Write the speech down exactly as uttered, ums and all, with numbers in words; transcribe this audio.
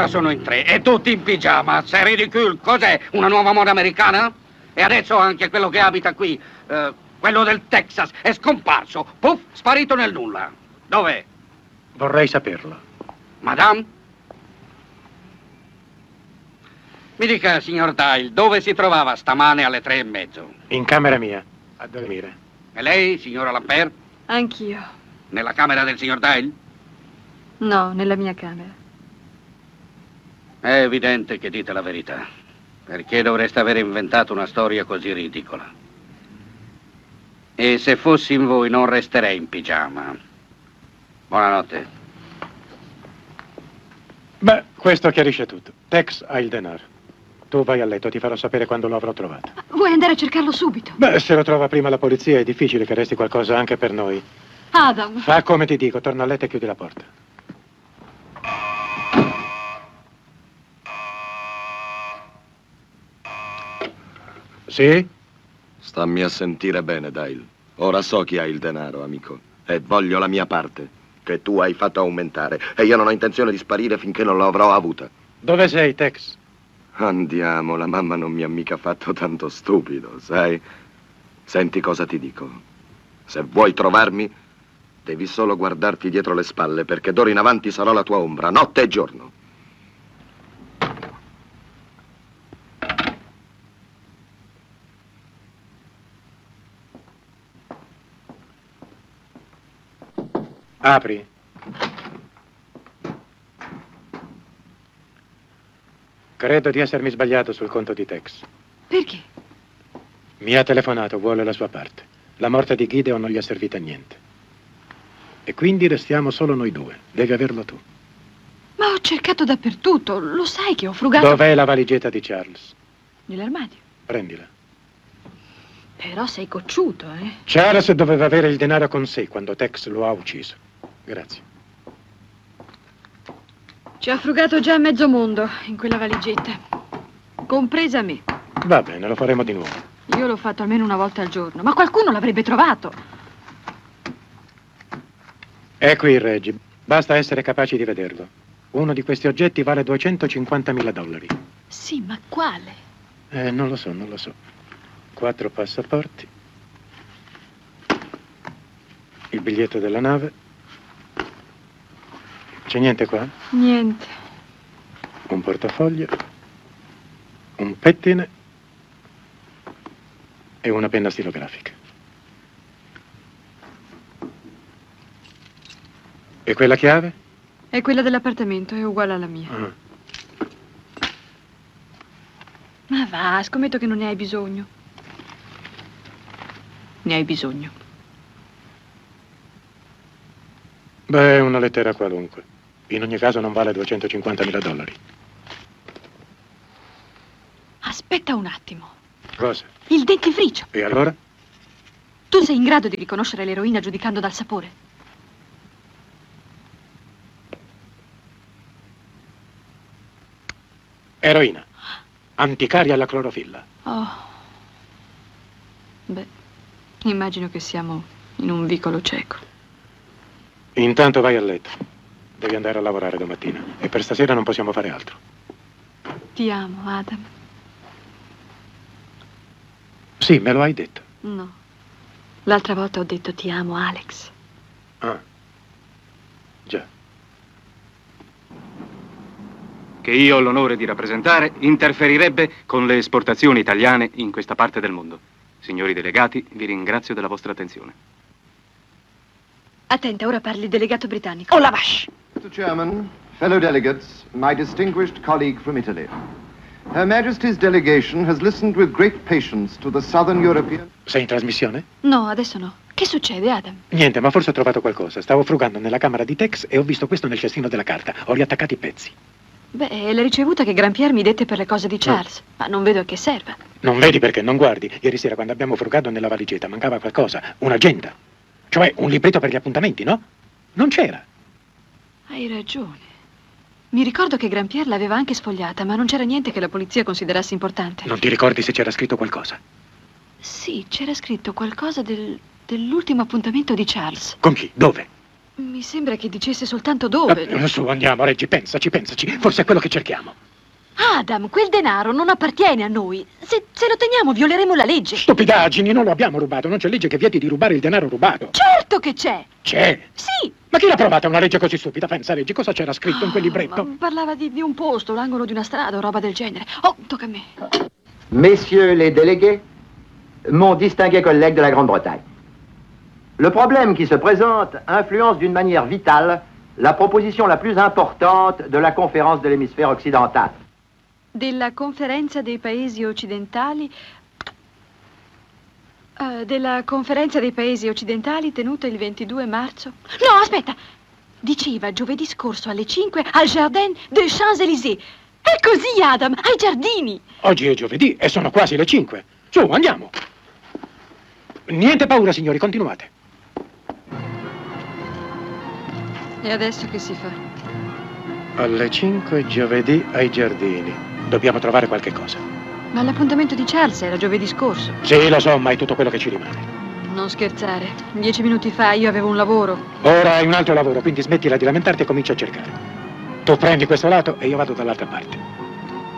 ora sono in tre e tutti in pigiama. C'est ridicule. Cos'è? Una nuova moda americana? E adesso anche quello che abita qui, eh, quello del Texas, è scomparso. Puff, sparito nel nulla. Dov'è? Vorrei saperlo. Madame? Mi dica, signor Dial, dove si trovava stamane alle tre e mezzo? In camera mia, a dormire. E lei, signora Lambert? Anch'io. Nella camera del signor Dial? No, nella mia camera. È evidente che dite la verità. Perché dovreste aver inventato una storia così ridicola? E se fossi in voi non resterei in pigiama. Buonanotte. Beh, questo chiarisce tutto. Tex ha il denaro. Tu vai a letto, ti farò sapere quando lo avrò trovato. Vuoi andare a cercarlo subito? Beh, se lo trova prima la polizia è difficile che resti qualcosa anche per noi. Adam. Fa come ti dico, torna a letto e chiudi la porta. Sì? Stammi a sentire bene, Dale. Ora so chi ha il denaro, amico. E voglio la mia parte, che tu hai fatto aumentare. E io non ho intenzione di sparire finché non l'avrò avuta. Dove sei, Tex? Andiamo, la mamma non mi ha mica fatto tanto stupido, sai? Senti cosa ti dico. Se vuoi trovarmi, devi solo guardarti dietro le spalle, perché d'ora in avanti sarò la tua ombra, notte e giorno. Apri. Credo di essermi sbagliato sul conto di Tex. Perché? Mi ha telefonato, vuole la sua parte. La morte di Gideon non gli è servita a niente. E quindi restiamo solo noi due. Devi averlo tu. Ma ho cercato dappertutto. Lo sai che ho frugato... Dov'è la valigetta di Charles? Nell'armadio. Prendila. Però sei cocciuto, eh? Charles doveva avere il denaro con sé quando Tex lo ha ucciso. Grazie. Ci ha frugato già mezzo mondo in quella valigetta. Compresa me. Va bene, lo faremo di nuovo. Io l'ho fatto almeno una volta al giorno, ma qualcuno l'avrebbe trovato. È qui, Reggie. Basta essere capaci di vederlo. Uno di questi oggetti vale duecentocinquantamila dollari. Sì, ma quale? Eh, non lo so, non lo so. Quattro passaporti. Il biglietto della nave. C'è niente qua? Niente. Un portafoglio. Un pettine. E una penna stilografica. E quella chiave? È quella dell'appartamento, è uguale alla mia. Ah. Ma va, scommetto che non ne hai bisogno. Ne hai bisogno. Beh, è una lettera qualunque. In ogni caso non vale duecentocinquantamila dollari. Aspetta un attimo. Cosa? Il dentifricio. E allora? Tu sei in grado di riconoscere l'eroina giudicando dal sapore? Eroina. Anticaria alla clorofilla. Oh. Beh, immagino che siamo in un vicolo cieco. Intanto vai a letto. Devi andare a lavorare domattina. E per stasera non possiamo fare altro. Ti amo, Adam. Sì, me lo hai detto. No. L'altra volta ho detto ti amo, Alex. Ah. Già. Che io ho l'onore di rappresentare, interferirebbe con le esportazioni italiane in questa parte del mondo. Signori delegati, vi ringrazio della vostra attenzione. Attenta, ora parli il delegato britannico. Oh, la vache! mister Chairman, fellow delegates, my distinguished colleague from Italy. Her Majesty's delegation has listened with great patience to the Southern European... Sei in trasmissione? No, adesso no. Che succede, Adam? Niente, ma forse ho trovato qualcosa. Stavo frugando nella camera di Tex e ho visto questo nel cestino della carta. Ho riattaccato i pezzi. Beh, è la ricevuta che Grampier mi dette per le cose di Charles. Mm. Ma non vedo a che serva. Non vedi perché non guardi. Ieri sera quando abbiamo frugato nella valigetta mancava qualcosa. Un'agenda. Cioè un libretto per gli appuntamenti, no? Non c'era. Hai ragione. Mi ricordo che Grampier l'aveva anche sfogliata, ma non c'era niente che la polizia considerasse importante. Non ti ricordi se c'era scritto qualcosa? Sì, c'era scritto qualcosa del, dell'ultimo appuntamento di Charles. Con chi? Dove? Mi sembra che dicesse soltanto dove. Eh, su, andiamo, Reggie, pensaci, pensaci. Forse è quello che cerchiamo. Adam, quel denaro non appartiene a noi. Se, se lo teniamo, violeremo la legge. Stupidaggini, non lo abbiamo rubato. Non c'è legge che vieti di rubare il denaro rubato. Certo che c'è. C'è? Sì. Ma chi l'ha provata una legge così stupida? Pensa, Reggie, cosa c'era scritto in quel libretto? Ma parlava di, di un posto, l'angolo di una strada o roba del genere. Oh, tocca a me. Messieurs les délégués, mon distingué collègue de la Grande-Bretagne. Le problème qui se présente influence d'une manière vitale la proposition la plus importante de la conférence de l'hémisphère occidental. Della conferenza dei paesi occidentali... eh, della conferenza dei paesi occidentali tenuta il ventidue marzo... No, aspetta! Diceva giovedì scorso alle cinque al Jardin des Champs-Élysées. È così, Adam, ai giardini! Oggi è giovedì e sono quasi le cinque. Su, andiamo. Niente paura, signori, continuate. E adesso che si fa? Alle cinque giovedì ai giardini. Dobbiamo trovare qualche cosa. Ma l'appuntamento di Charles era giovedì scorso. Sì, lo so, ma è tutto quello che ci rimane. Non scherzare. Dieci minuti fa io avevo un lavoro. Ora hai un altro lavoro, quindi smettila di lamentarti e comincia a cercare. Tu prendi questo lato e io vado dall'altra parte.